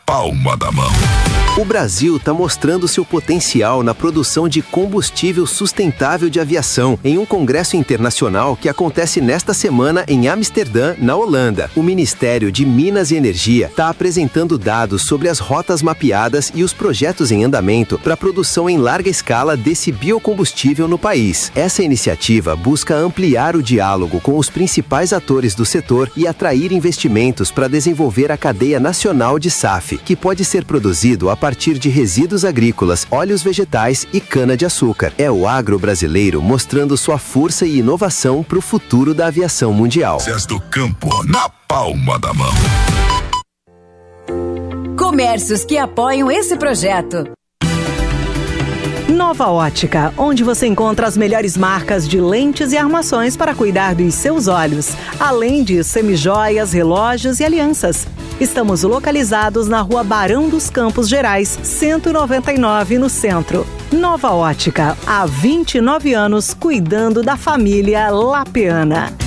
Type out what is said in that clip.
palma da mão. O Brasil está mostrando seu potencial na produção de combustível sustentável de aviação em um congresso internacional que acontece nesta semana em Amsterdã, na Holanda. O Ministério de Minas e Energia está apresentando dados sobre as rotas mapeadas e os projetos em andamento para a produção em larga escala desse biocombustível no país. Essa iniciativa busca ampliar o diálogo com os principais atores do setor e atrair investimentos para desenvolver a cadeia nacional de SAF, que pode ser produzido a partir de resíduos agrícolas, óleos vegetais e cana-de-açúcar. É o agro brasileiro mostrando sua força e inovação para o futuro da aviação mundial. Cés do Campo, na palma da mão. Comércios que apoiam esse projeto. Nova Ótica, onde você encontra as melhores marcas de lentes e armações para cuidar dos seus olhos, além de semijoias, relógios e alianças. Estamos localizados na Rua Barão dos Campos Gerais, 199, no centro. Nova Ótica, há 29 anos cuidando da família lapeana.